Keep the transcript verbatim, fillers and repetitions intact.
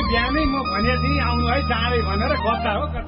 बिहानै म भने थिएँ आउनु है चाँडै भनेर कता हो कता